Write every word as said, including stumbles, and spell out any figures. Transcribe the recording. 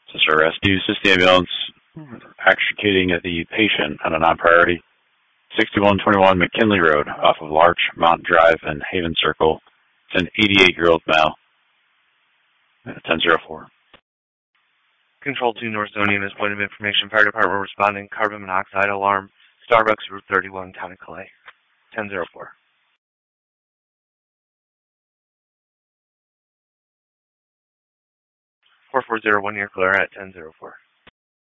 Sister rescue. Assist the ambulance extricating the patient on a non-priority. sixty-one twenty-one McKinley Road off of Larchmont Drive and Haven Circle. It's an eighty-eight-year-old male. ten oh four. Control two North Zone units, point of information, fire department responding, carbon monoxide alarm, Starbucks, Route thirty-one, Town of Calais. ten oh four. four four zero one, you're clear at ten oh four.